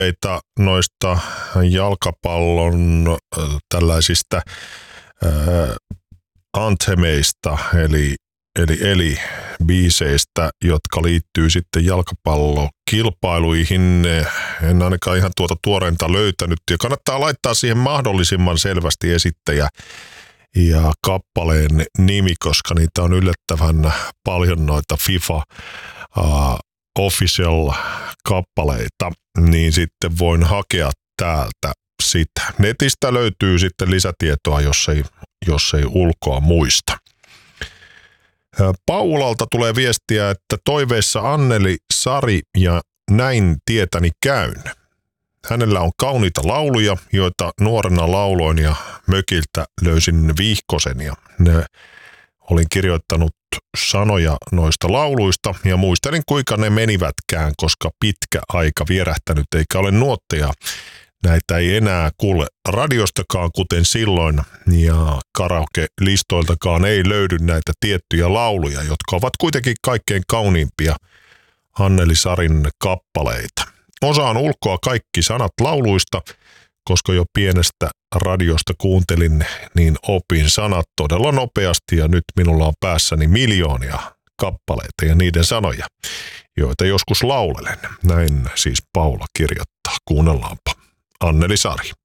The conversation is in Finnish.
noista jalkapallon tällaisista anthemeista, eli biiseistä, jotka liittyy sitten jalkapallokilpailuihin. En ainakaan ihan tuota tuoreinta löytänyt, ja kannattaa laittaa siihen mahdollisimman selvästi esittäjä ja kappaleen nimi, koska niitä on yllättävän paljon noita FIFA official-kappaleita, niin sitten voin hakea täältä sitä. Netistä löytyy sitten lisätietoa, jos ei ulkoa muista. Paulalta tulee viestiä, että toiveissa Anneli Sari ja näin tietäni käyn. Hänellä on kauniita lauluja, joita nuorena lauloin ja mökiltä löysin vihkosen ja olin kirjoittanut sanoja noista lauluista ja muistelin kuinka ne menivätkään, koska pitkä aika vierähtänyt eikä ole nuotteja. Näitä ei enää kuule radiostakaan kuten silloin ja karaoke-listoiltakaan ei löydy näitä tiettyjä lauluja, jotka ovat kuitenkin kaikkein kauniimpia Anneli Sarin kappaleita. Osaan ulkoa kaikki sanat lauluista, koska jo pienestä radiosta kuuntelin, niin opin sanat todella nopeasti ja nyt minulla on päässäni miljoonia kappaleita ja niiden sanoja, joita joskus laulelen. Näin siis Paula kirjoittaa. Kuunnellaanpa. Anneli Sari.